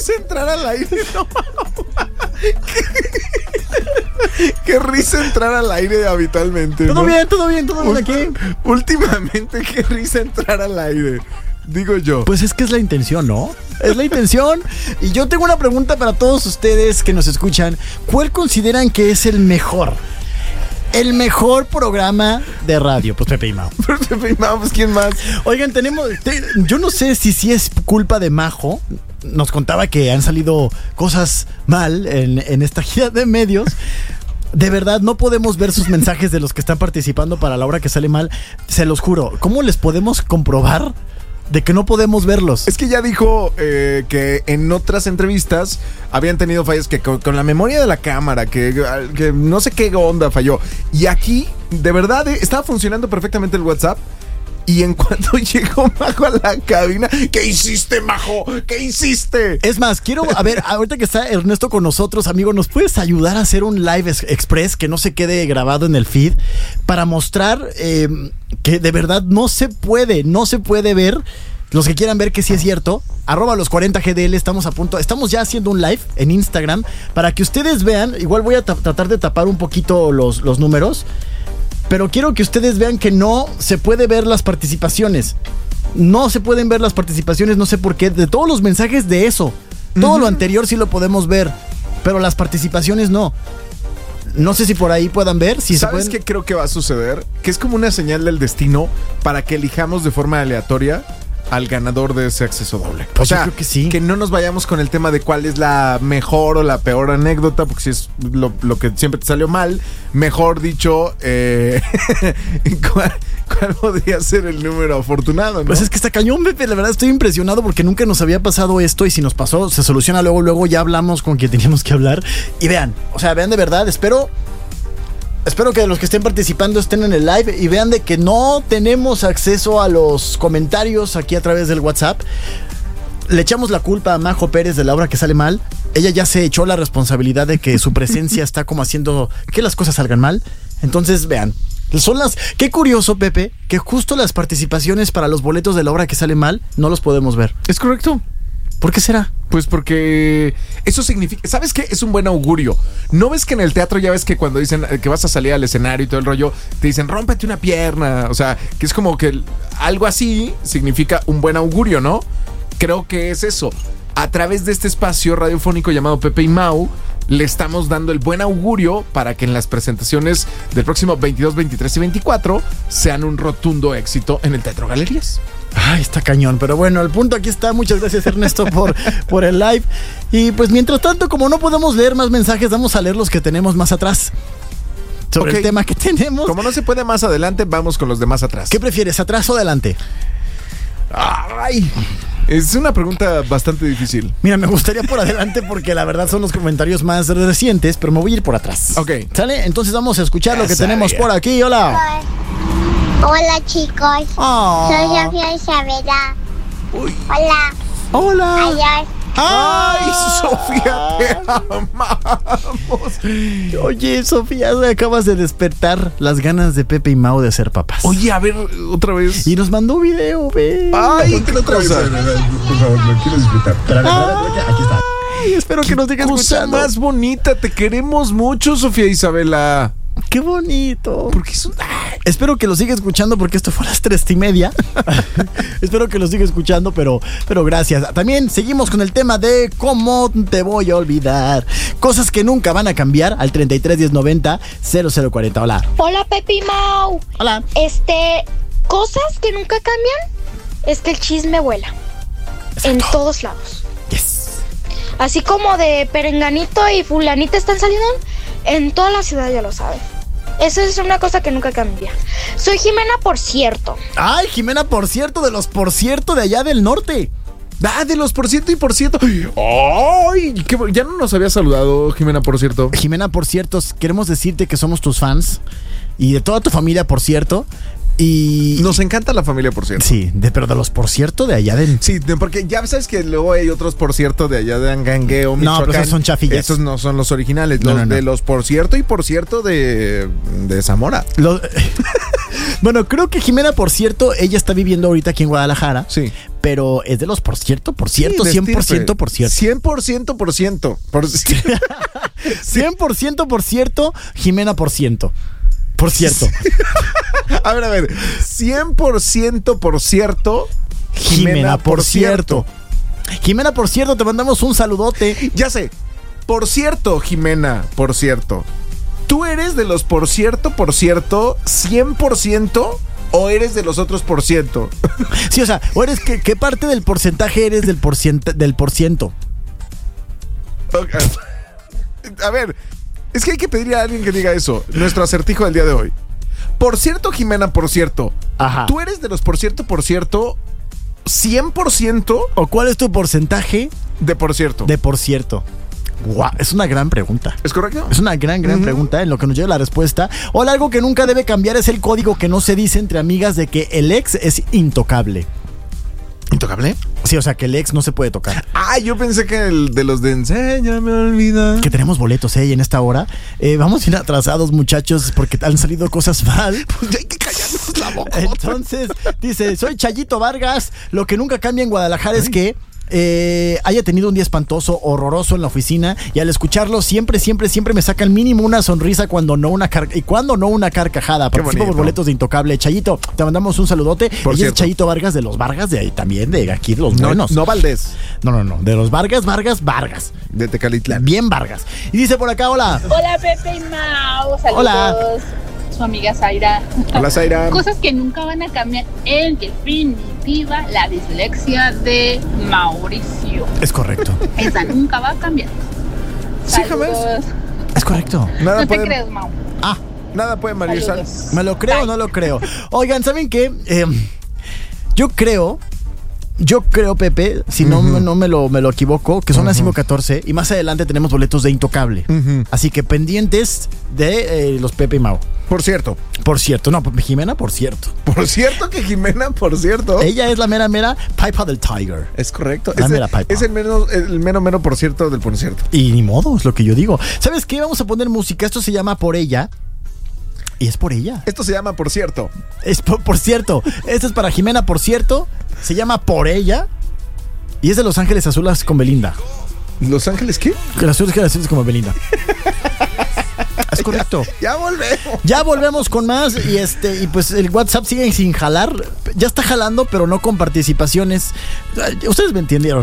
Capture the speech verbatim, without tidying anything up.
risa entrar al aire. No. qué, qué risa entrar al aire habitualmente. Todo ¿no? bien, todo bien, todo bien aquí. Últimamente, qué risa entrar al aire. Digo yo. Pues es que es la intención, ¿no? Es la intención. Y yo tengo una pregunta para todos ustedes que nos escuchan. ¿Cuál consideran que es el mejor? El mejor programa de radio. Pues Pepe y Mau. Pepe y Mau, pues ¿quién más? Oigan, tenemos... Te, yo no sé si, si es culpa de Majo. Nos contaba que han salido cosas mal en, en esta gira de medios. De verdad, no podemos ver sus mensajes de los que están participando para la hora que sale mal. Se los juro. ¿Cómo les podemos comprobar de que no podemos verlos? Es que ya dijo eh, que en otras entrevistas habían tenido fallas que con, con la memoria de la cámara, que, que no sé qué onda falló. Y aquí, de verdad, eh, estaba funcionando perfectamente el WhatsApp. Y en cuanto llegó Majo a la cabina, ¿qué hiciste, Majo? ¿Qué hiciste? Es más, quiero, a ver, ahorita que está Ernesto con nosotros, amigo, ¿nos puedes ayudar a hacer un live express que no se quede grabado en el feed para mostrar eh, que de verdad no se puede, no se puede ver? Los que quieran ver que sí es cierto, arroba los cuarenta G D L, estamos a punto, estamos ya haciendo un live en Instagram para que ustedes vean. Igual voy a t- tratar de tapar un poquito los, los números, pero quiero que ustedes vean que no se puede ver las participaciones. No se pueden ver las participaciones, no sé por qué. De todos los mensajes de eso, todo uh-huh. lo anterior sí lo podemos ver, pero las participaciones no. No sé si por ahí puedan ver. Si ¿Sabes se pueden... qué creo que va a suceder? Que es como una señal del destino para que elijamos de forma aleatoria al ganador de ese acceso doble. Pues o sea, yo creo que sí. Que no nos vayamos con el tema de cuál es la mejor o la peor anécdota, porque si es lo, lo que siempre te salió mal, mejor dicho, eh, ¿cuál, ¿cuál podría ser el número afortunado, ¿no? Pues es que está cañón, Pepe. La verdad estoy impresionado porque nunca nos había pasado esto, y si nos pasó, se soluciona luego, luego ya hablamos con quien teníamos que hablar. Y vean, o sea, vean de verdad, espero... Espero que los que estén participando estén en el live y vean de que no tenemos acceso a los comentarios aquí a través del WhatsApp. Le echamos la culpa a Majo Pérez de la hora que sale mal. Ella ya se echó la responsabilidad de que su presencia está como haciendo que las cosas salgan mal. Entonces, vean, son las... Qué curioso, Pepe, que justo las participaciones para los boletos de la hora que sale mal no los podemos ver. Es correcto. ¿Por qué será? Pues porque eso significa... ¿Sabes qué? Es un buen augurio. ¿No ves que en el teatro ya ves que cuando dicen que vas a salir al escenario y todo el rollo, te dicen, rómpete una pierna? O sea, que es como que algo así significa un buen augurio, ¿no? Creo que es eso. A través de este espacio radiofónico llamado Pepe y Mau, le estamos dando el buen augurio para que en las presentaciones del próximo veintidós, veintitrés y veinticuatro sean un rotundo éxito en el Teatro Galerías. Ay, está cañón, pero bueno, el punto aquí está. Muchas gracias, Ernesto, por, por el live. Y pues mientras tanto, como no podemos leer más mensajes, vamos a leer los que tenemos más atrás sobre okay. el tema que tenemos. Como no se puede más adelante, vamos con los de más atrás. ¿Qué prefieres, atrás o adelante? Ay, es una pregunta bastante difícil. Mira, me gustaría por adelante porque la verdad son los comentarios más recientes, pero me voy a ir por atrás. Ok. ¿Sale? Entonces vamos a escuchar ya lo que sabía. tenemos por aquí. Hola. Hola, chicos. Oh. Soy Sofía Isabela. Uy. Hola. Hola. Adiós. Ay, Sofía, te amamos. Oye, Sofía, acabas de despertar las ganas de Pepe y Mau de ser papás. Oye, a ver, otra vez. Y nos mandó video, ve. Ay, qué cosa. Por favor, me quiero disfrutar. Aquí está. Ay, espero que nos digas cosa escuchando. Más bonita, te queremos mucho, Sofía Isabela. Qué bonito. Porque es un... Espero que lo siga escuchando porque esto fue a las tres y media. Espero que lo siga escuchando, pero, pero gracias. También seguimos con el tema de cómo te voy a olvidar. Cosas que nunca van a cambiar al treinta y tres, diez, noventa, cero cero cuarenta. Hola. Hola, Pepe y Mau. Hola. Este, cosas que nunca cambian es que el chisme vuela. Exacto. En todos lados. Yes. Así como de Perenganito y Fulanita están saliendo, en toda la ciudad ya lo saben. Eso es una cosa que nunca cambia. Soy Jimena, por cierto. Ay, Jimena, por cierto, de los por cierto de allá del norte. Ah, de los por ciento y por ciento. Ay, qué, ya no nos había saludado, Jimena, por cierto. Jimena, por cierto, queremos decirte que somos tus fans y de toda tu familia, por cierto. Y nos encanta la familia, por cierto. Sí, de, pero de los por cierto de allá del... Sí, de, porque ya sabes que luego hay otros por cierto de allá de Angangueo, Michoacán. No, pero esos son chafillas. Esos no son los originales. No, los no, no. de los por cierto y por cierto de, de Zamora. Los... Bueno, creo que Jimena, por cierto, ella está viviendo ahorita aquí en Guadalajara. Sí. pero es de los por cierto, por cierto, Sí, cien por ciento destirpe. por cierto. cien por ciento por ciento. Por cien por ciento por cierto, Jimena por ciento. Por cierto. A ver, a ver. cien por ciento por cierto. Jimena por cierto. Jimena por cierto, te mandamos un saludote. Ya sé. Por cierto, Jimena, por cierto. ¿Tú eres de los por cierto, por cierto, cien por ciento o eres de los otros por ciento? Sí, o sea, o eres que, ¿qué parte del porcentaje eres del por ciento, del por ciento? Ok. A ver, es que hay que pedirle a alguien que diga eso. Nuestro acertijo del día de hoy. Por cierto, Jimena, por cierto. Ajá. ¿Tú eres de los por cierto, por cierto, cien por ciento ¿O cuál es tu porcentaje de por cierto? de por cierto? Guau, es una gran pregunta. ¿Es correcto? Es una gran, gran Ujú. pregunta en lo que nos llega la respuesta. Hola, algo que nunca debe cambiar es el código que no se dice entre amigas de que el ex es intocable. ¿Intocable? Sí, o sea, que el ex no se puede tocar. Ah, yo pensé que el de los de enséñame a olvidar. Que tenemos boletos, ¿eh? Y en esta hora eh, vamos a ir atrasados, muchachos, porque han salido cosas mal. Pues ya hay que callarnos la boca. Entonces, dice, soy Chayito Vargas. Lo que nunca cambia en Guadalajara es que eh, haya tenido un día espantoso, horroroso en la oficina, y al escucharlo siempre, siempre, siempre me saca al mínimo una sonrisa cuando no una car y cuando no una carcajada. Participo por bonito. boletos de Intocable. Chayito, te mandamos un saludote. Por Ella es cierto. Chayito Vargas de los Vargas, de ahí también, de aquí, de los No, buenos. no Valdés, no, no, no, de los Vargas, Vargas, Vargas. de Tecalitlán. Bien Vargas. Y dice por acá, hola. Hola Pepe y Mau, saludos. Hola. Su amiga Zaira. Hola, Zaira. Cosas que nunca van a cambiar, en definitiva, la dislexia de Mauricio. Es correcto. Esa nunca va a cambiar. Sí, jamás. Saludos. Es correcto. Nada No te puede, crees, Mau. Ah, nada puede Mario Sal. Saludos. ¿me lo creo o no lo creo? Oigan, ¿saben qué? Eh, yo creo, yo creo, Pepe, si no, Ujú. no me, lo, me lo equivoco, que son las Ujú. cinco catorce y más adelante tenemos boletos de Intocable. Ujú. Así que pendientes de eh, los Pepe y Mau. Por cierto. Por cierto, no, Jimena, por cierto. Por cierto que Jimena, por cierto. Ella es la mera, mera Pipa del Tiger. Es correcto. La Es, mera el, pipa. es el menos, el mero, mero por cierto del por cierto. Y ni modo, es lo que yo digo. ¿Sabes qué? Vamos a poner música. Esto se llama Por Ella. Y es por ella. Esto se llama por cierto. Es por, por cierto. Esto es para Jimena, por cierto. Se llama Por Ella. Y es de Los Ángeles Azules con Belinda. ¿Los Ángeles qué? Que Los Ángeles Azules como Belinda. Es correcto. Ya volvemos. Ya volvemos con más. Y este, y pues el WhatsApp sigue sin jalar. Ya está jalando, pero no con participaciones. Ustedes me entendieron.